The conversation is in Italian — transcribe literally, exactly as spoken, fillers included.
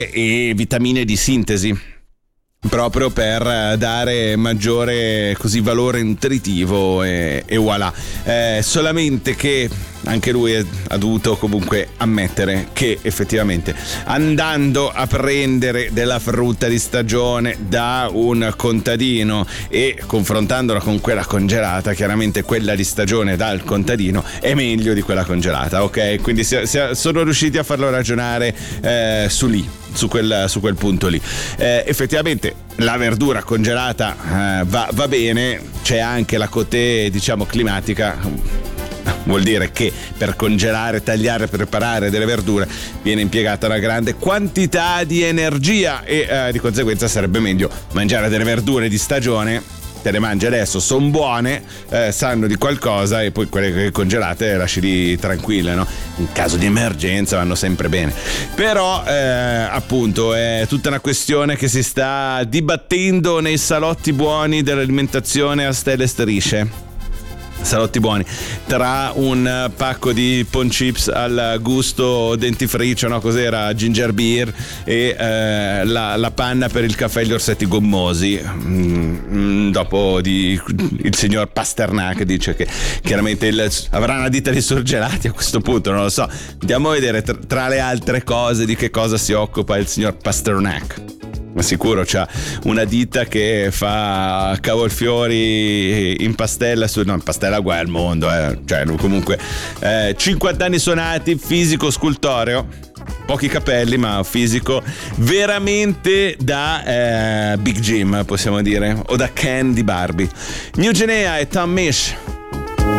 e vitamine di sintesi, proprio per dare maggiore così valore nutritivo e, e voilà. Eh, solamente che anche lui ha dovuto comunque ammettere che effettivamente andando a prendere della frutta di stagione da un contadino e confrontandola con quella congelata, chiaramente quella di stagione dal contadino è meglio di quella congelata, ok? Quindi si, si, sono riusciti a farlo ragionare eh, su lì, su quel, su quel punto lì. Eh, effettivamente la verdura congelata eh, va, va bene, c'è anche la cote, diciamo, climatica. Vuol dire che per congelare, tagliare, preparare delle verdure viene impiegata una grande quantità di energia e eh, di conseguenza sarebbe meglio mangiare delle verdure di stagione. Te le mangi adesso, sono buone, eh, sanno di qualcosa, e poi quelle congelate le lasci lì tranquille, no? In caso di emergenza vanno sempre bene. Però eh, appunto è tutta una questione che si sta dibattendo nei salotti buoni dell'alimentazione a stelle e strisce. Salotti buoni, tra un pacco di pon chips al gusto dentifricio, no, cos'era, ginger beer, e eh, la, la panna per il caffè e gli orsetti gommosi. Mm, dopo di, il signor Pasternak dice che chiaramente il, avrà una ditta di surgelati a questo punto, non lo so. Andiamo a vedere tra, tra le altre cose di che cosa si occupa il signor Pasternak. Ma sicuro c'ha una ditta che fa cavolfiori in pastella su, no, in pastella guai al mondo, eh. Cioè comunque eh, cinquanta anni suonati, fisico scultoreo, pochi capelli ma fisico veramente da eh, Big Jim, possiamo dire, o da Ken di Barbie. New Genea e Tom Misch,